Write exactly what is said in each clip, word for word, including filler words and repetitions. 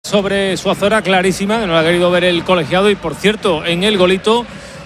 sobre Suazo era clarísima, que no la ha querido ver el colegiado. Y por cierto, en el golito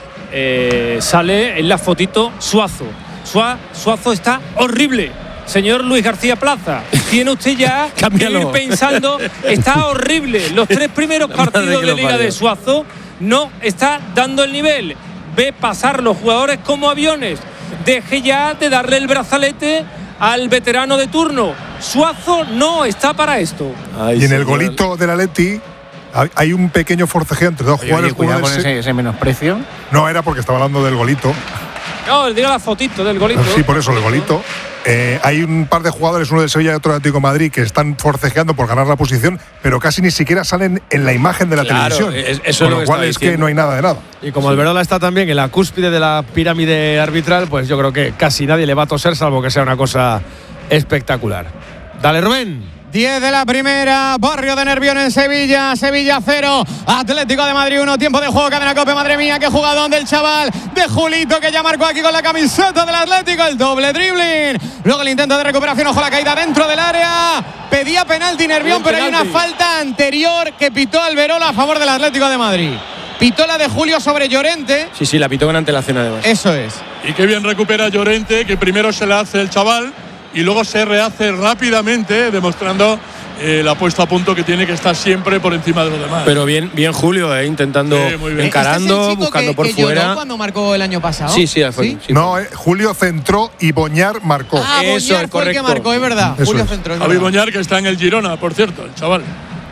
eh, sale en la fotito Suazo. Sua, Suazo está horrible. Señor Luis García Plaza, tiene usted ya que ir pensando, está horrible. Los tres primeros partidos de Liga de Suazo no está dando el nivel. Ve pasar los jugadores como aviones. Deje ya de darle el brazalete al veterano de turno. Suazo no está para esto. Ay, y en el golito del Atleti hay un pequeño forcejeo entre dos oye, jugadores. Oye, cuidado con ese, ese menosprecio. No, era porque estaba hablando del golito. No, diga la fotito del golito. Sí, por eso el golito. Eh, hay un par de jugadores, uno del Sevilla y otro del Atlético de Madrid, que están forcejeando por ganar la posición, pero casi ni siquiera salen en la imagen de la claro, televisión. Es, eso con lo lo cual es que no hay nada de nada. Y como sí. Alberola está también en la cúspide de la pirámide arbitral, pues yo creo que casi nadie le va a toser, salvo que sea una cosa espectacular. Dale, Rubén. diez de la primera, Barrio de Nervión en Sevilla, Sevilla cero, Atlético de Madrid uno, tiempo de juego, cadena Cope, madre mía, qué jugadón del chaval, de Julito, que ya marcó aquí con la camiseta del Atlético, el doble dribbling, luego el intento de recuperación, ojo la caída dentro del área, pedía penalti Nervión, pero hay una falta anterior que pitó Alberola a favor del Atlético de Madrid. Pitó la de Julio sobre Llorente. Sí, sí, la pitó con antelación además. Eso es. Y qué bien recupera Llorente, que primero se le hace el chaval y luego se rehace rápidamente, demostrando eh, la puesta a punto que tiene que estar siempre por encima de los demás. Pero bien, bien Julio, eh, intentando, sí, encarando, ¿Este es el chico buscando que, por que fuera. Cuando marcó el año pasado. Sí, sí, fue. ¿Sí? sí no, eh, Julio centró y Boñar marcó. Ah, Boñar Eso fue es correcto. el que marcó, es verdad. Eso Julio es. centró. Javi Boñar, que está en el Girona, por cierto, el chaval.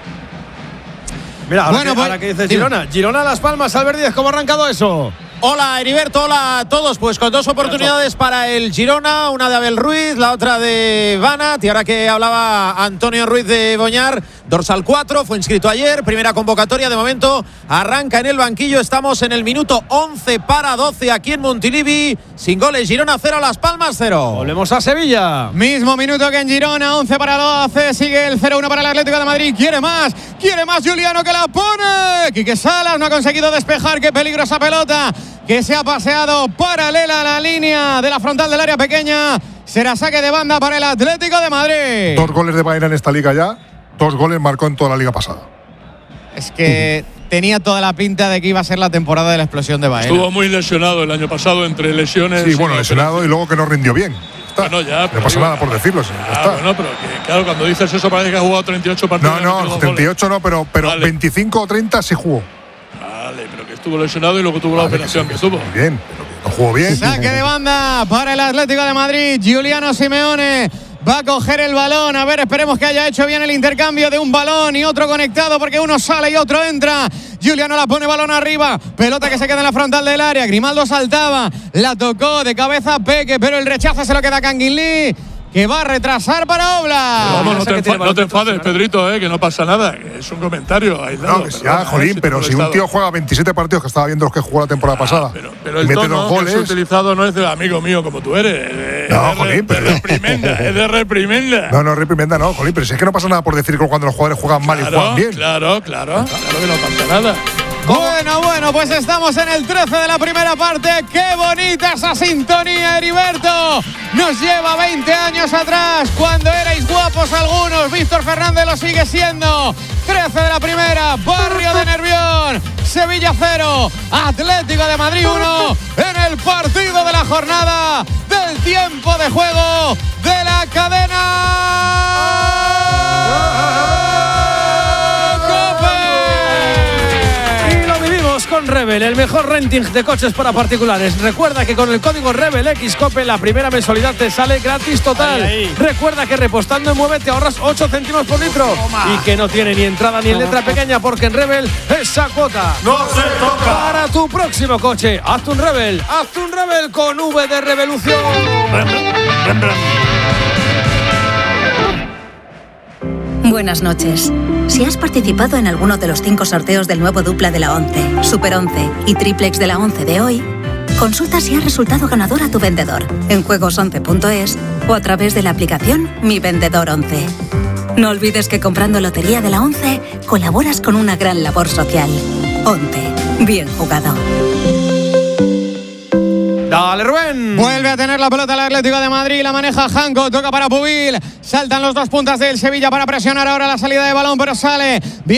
Mira, ahora, bueno, que, pues, ahora que dices Girona. Girona Las Palmas, Albert Díez, ¿cómo ha arrancado eso? Hola Heriberto, hola a todos, pues con dos oportunidades para el Girona, una de Abel Ruiz, la otra de Banat, y ahora que hablaba Antonio Ruiz de Boñar, dorsal cuatro, fue inscrito ayer, primera convocatoria, de momento arranca en el banquillo, estamos en el minuto once para doce aquí en Montilivi, sin goles, Girona cero, Las Palmas cero. Volvemos a Sevilla. Mismo minuto que en Girona, once para doce, sigue el cero uno para el Atlético de Madrid, quiere más, quiere más Juliano, que la pone, Quique Salas no ha conseguido despejar, qué peligrosa pelota, que se ha paseado paralela a la línea de la frontal del área pequeña. Será saque de banda para el Atlético de Madrid. Dos goles de Baena en esta liga ya, dos goles marcó en toda la liga pasada. Es que uh-huh. tenía toda la pinta de que iba a ser la temporada de la explosión de Baena. Estuvo muy lesionado el año pasado entre lesiones. Sí, bueno, lesionado y luego que no rindió bien. Está. Bueno, ya, no pasa nada por decirlo. Sí, ah, está. Bueno, pero que, claro, cuando dices eso parece que ha jugado treinta y ocho partidos. No, no, treinta y ocho no, pero, pero vale. veinticinco o treinta sí jugó. Vale, pero que estuvo lesionado y luego tuvo vale, la operación que, sí, que tuvo. Muy bien, no jugó bien. Saque de banda para el Atlético de Madrid. Giuliano Simeone va a coger el balón. A ver, esperemos que haya hecho bien el intercambio de un balón y otro conectado, porque uno sale y otro entra. Giuliano la pone balón arriba. Pelota que se queda en la frontal del área. Grimaldo saltaba. La tocó de cabeza Peque, pero el rechazo se lo queda a Canguilí, que va a retrasar para Oblak. Vamos, no te, enfa no te enfades, Pedrito, eh, que no pasa nada. Es un comentario aislado. No, que ya, jolín, pero si un tío juega veintisiete partidos, que estaba viendo los que jugó la temporada ah, pasada, pero, pero el mete tono dos goles. que has utilizado no es de amigo mío como tú eres. No, es jolín, de, pero de reprimenda, es de reprimenda. No, no, reprimenda, no, jolín, pero si es que no pasa nada por decir que cuando los jugadores juegan mal claro, y juegan bien. Claro, claro, claro que no pasa nada. Bueno, bueno, pues estamos en el trece de la primera parte. ¡Qué bonita esa sintonía, Heriberto! Nos lleva veinte años atrás, cuando erais guapos algunos. Víctor Fernández lo sigue siendo. trece de la primera, Barrio de Nervión, Sevilla cero, Atlético de Madrid uno, en el partido de la jornada del tiempo de juego de la cadena con Rebel, el mejor renting de coches para particulares. Recuerda que con el código Rebel X Cope la primera mensualidad te sale gratis total. Ahí, ahí. Recuerda que repostando en Mueve te ahorras ocho céntimos por litro. Toma. Y que no tiene ni entrada ni en letra pequeña, porque en Rebel esa cuota no se toca. Para tu próximo coche, hazte un Rebel, hazte un Rebel con V de Revolución. Buenas noches. Si has participado en alguno de los cinco sorteos del nuevo dupla de la once, Super once y Triplex de la once de hoy, consulta si has resultado ganador a tu vendedor en juegos once punto es o a través de la aplicación Mi Vendedor once. No olvides que comprando Lotería de la once colaboras con una gran labor social. once. Bien jugado. Dale, Rubén. Vuelve a tener la pelota el Atlético de Madrid. La maneja Janko. Toca para Pubil. Saltan los dos puntas del Sevilla para presionar ahora la salida de balón, pero sale bien.